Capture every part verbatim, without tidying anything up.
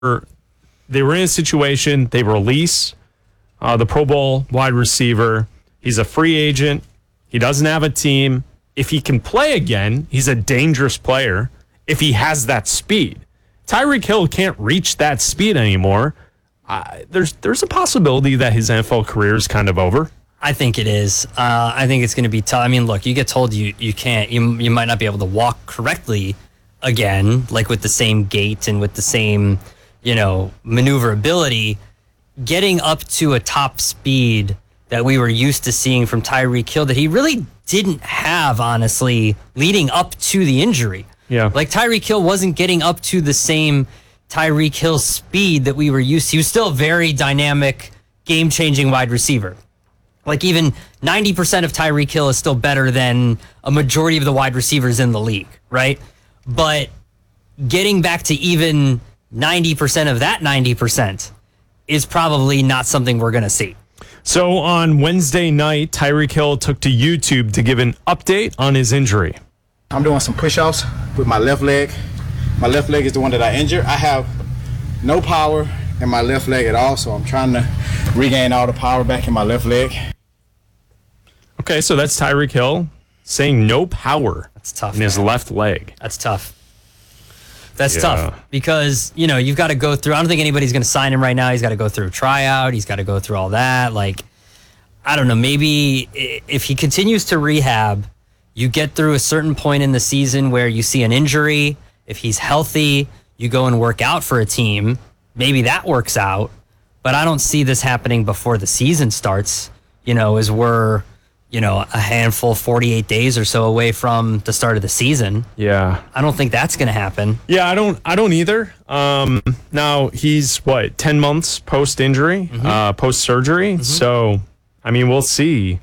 they were in a situation, they release uh, the Pro Bowl wide receiver. He's a free agent. He doesn't have a team. If he can play again, he's a dangerous player if he has that speed. Tyreek Hill can't reach that speed anymore. Uh, there's there's a possibility that his N F L career is kind of over. I think it is. Uh, I think it's going to be tough. I mean, look, you get told you you can't, you you might not be able to walk correctly again, like with the same gait and with the same, you know, maneuverability. Getting up to a top speed that we were used to seeing from Tyreek Hill that he really didn't have, honestly, leading up to the injury. Yeah. Like Tyreek Hill wasn't getting up to the same Tyreek Hill speed that we were used to. He was still a very dynamic, game-changing wide receiver. Like even ninety percent of Tyreek Hill is still better than a majority of the wide receivers in the league, right? But getting back to even ninety percent of that ninety percent is probably not something we're going to see. So on Wednesday night, Tyreek Hill took to YouTube to give an update on his injury. I'm doing some push-ups with my left leg. My left leg is the one that I injured. I have no power in my left leg at all, so I'm trying to regain all the power back in my left leg. Okay, so that's Tyreek Hill saying no power That's tough, in his man. left leg. That's tough. That's Yeah. tough because, you know, you've got to go through. I don't think anybody's going to sign him right now. He's got to go through a tryout. He's got to go through all that. Like, I don't know. Maybe i- if he continues to rehab, you get through a certain point in the season where you see an injury. If he's healthy, you go and work out for a team. Maybe that works out. But I don't see this happening before the season starts, you know, as we're, you know, a handful, forty-eight days or so away from the start of the season. Yeah. I don't think that's going to happen. Yeah, I don't I don't either. Um, now he's what, ten months post injury, Mm-hmm. uh, post surgery. So, I mean, we'll see.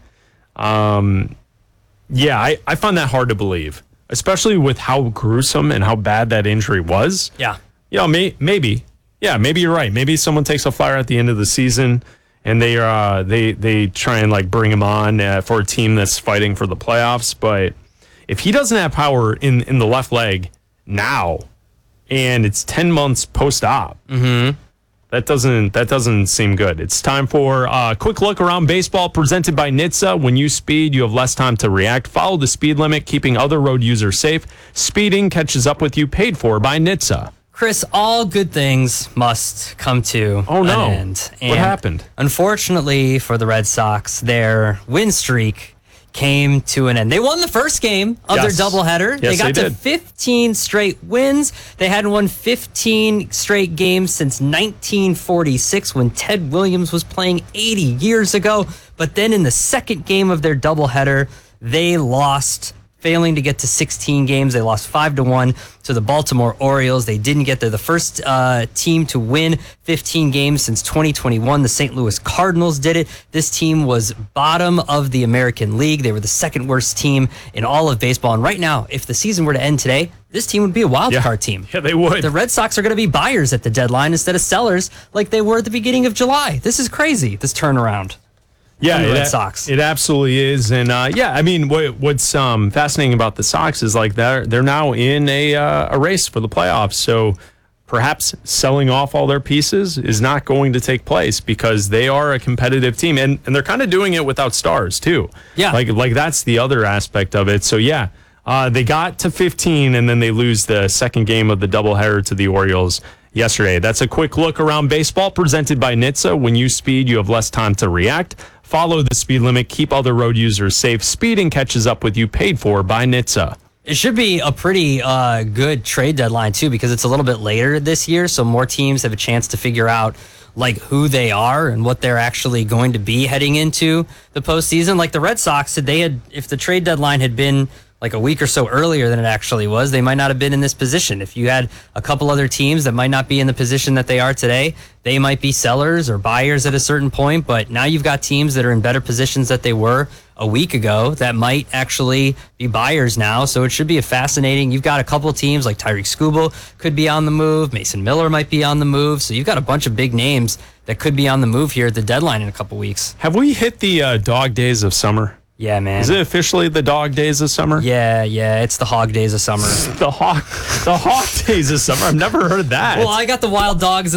Um, yeah, I, I find that hard to believe, especially with how gruesome and how bad that injury was. Yeah. You know, may, maybe. Yeah, maybe you're right. Maybe someone takes a flyer at the end of the season and they uh they they try and like bring him on uh, for a team that's fighting for the playoffs. But if he doesn't have power in in the left leg now, and it's ten months post op, Mm-hmm. that doesn't that doesn't seem good. It's time for a quick look around baseball presented by N H T S A. When you speed, you have less time to react. Follow the speed limit, keeping other road users safe. Speeding catches up with you. Paid for by N H T S A. Chris, all good things must come to Oh, no. an end. What And happened? Unfortunately for the Red Sox, their win streak came to an end. They won the first game of Yes. their doubleheader. they Yes, got they to did. fifteen straight wins. They hadn't won fifteen straight games since nineteen forty-six when Ted Williams was playing eighty years ago. But then in the second game of their doubleheader, they lost, failing to get to sixteen games. They lost five to one to the Baltimore Orioles. They didn't get there. The first uh, team to win fifteen games since twenty twenty-one, the Saint Louis Cardinals did it. This team was bottom of the American League. They were the second worst team in all of baseball. And right now, if the season were to end today, this team would be a wild Yeah. card team. Yeah, they would. The Red Sox are going to be buyers at the deadline instead of sellers like they were at the beginning of July. This is crazy, this turnaround. Yeah, from the it, Red a- Sox. it absolutely is, and uh, yeah, I mean, what, what's um, fascinating about the Sox is like they're they're now in a uh, a race for the playoffs. So perhaps selling off all their pieces is not going to take place because they are a competitive team, and, and they're kind of doing it without stars too. Yeah. like like that's the other aspect of it. So yeah, uh, they got to fifteen, and then they lose the second game of the doubleheader to the Orioles yesterday. That's a quick look around baseball presented by N H T S A. When you speed, you have less time to react. Follow the speed limit. Keep other road users safe. Speeding catches up with you. Paid for by N H T S A. It should be a pretty uh, good trade deadline, too, because it's a little bit later this year, so more teams have a chance to figure out like who they are and what they're actually going to be heading into the postseason. Like the Red Sox, they had, if the trade deadline had been like a week or so earlier than it actually was, they might not have been in this position. If you had a couple other teams that might not be in the position that they are today, they might be sellers or buyers at a certain point. But now you've got teams that are in better positions that they were a week ago that might actually be buyers now. So it should be a fascinating. You've got a couple of teams like Tyreek Skubal could be on the move. Mason Miller might be on the move. So you've got a bunch of big names that could be on the move here at the deadline in a couple weeks. Have we hit the uh, dog days of summer? Yeah, man. Is it officially the dog days of summer? Yeah, yeah. It's the hog days of summer. The hawk, the hawk days of summer. I've never heard that. Well, I got the wild dogs